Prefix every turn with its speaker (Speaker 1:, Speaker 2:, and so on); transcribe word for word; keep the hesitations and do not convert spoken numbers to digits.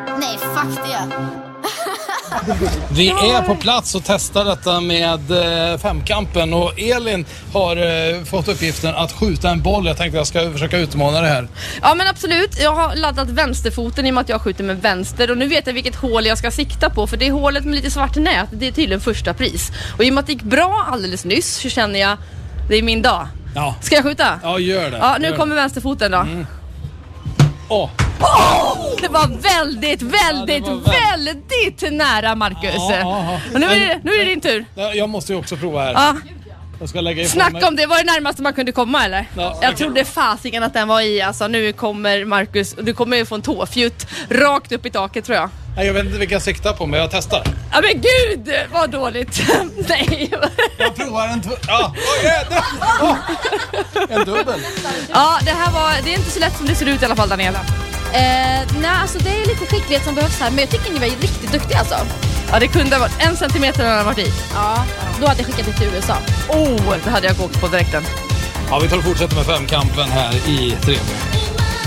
Speaker 1: Nej, fuck det.
Speaker 2: Vi är på plats och testar detta med eh, femkampen och Elin har eh, fått uppgiften att skjuta en boll. Jag tänkte jag ska försöka utmana det här.
Speaker 3: Ja, men absolut. Jag har laddat vänsterfoten i och med att jag skjuter med vänster och nu vet jag vilket hål jag ska sikta på, för det är hålet med lite svart nät. Det är tydligen första pris. Och i och med att det gick bra alldeles nyss så känner jag det är min dag.
Speaker 2: Ja.
Speaker 3: Ska jag skjuta?
Speaker 2: Ja, gör det.
Speaker 3: Ja, nu
Speaker 2: gör
Speaker 3: kommer
Speaker 2: det.
Speaker 3: vänsterfoten då.
Speaker 2: Mm. Åh.
Speaker 3: Oh, det var väldigt, väldigt,
Speaker 2: ja, var
Speaker 3: väldigt nära, Marcus.
Speaker 2: Ja, ja, ja.
Speaker 3: Och nu är, det, nu är det din tur.
Speaker 2: Jag måste ju också prova här.
Speaker 3: Ja.
Speaker 2: Jag ska lägga
Speaker 3: Snacka om det, var det närmaste man kunde komma eller?
Speaker 2: Ja,
Speaker 3: jag
Speaker 2: okay.
Speaker 3: trodde fasiken att den var i. Alltså nu kommer Marcus, du kommer ju få en tåfjutt rakt upp i taket tror jag.
Speaker 2: Nej, jag vet inte vilka jag siktar på, men jag testar.
Speaker 3: Ja men gud, vad dåligt. Nej.
Speaker 2: Jag provar en tv- ja, oh, yeah, oh. En dubbel.
Speaker 3: Ja, det här var, det är inte så lätt som det ser ut i alla fall, Daniela.
Speaker 1: Eh, nej, alltså det är lite skicklighet som behövs här. Men jag tycker ni var riktigt duktiga alltså.
Speaker 3: Ja, det kunde ha varit en centimeter när den varit i.
Speaker 1: Ja, då hade jag skickat det till U S A.
Speaker 3: Oh, det hade jag åkt på direkten.
Speaker 2: Ja, vi tar och fortsätter med femkampen här i tre.